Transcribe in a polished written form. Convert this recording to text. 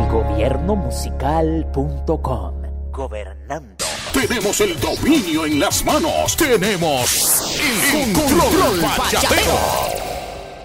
Gobiernomusical.com. Gobernando. Tenemos el dominio en las manos. Tenemos el control bachatero.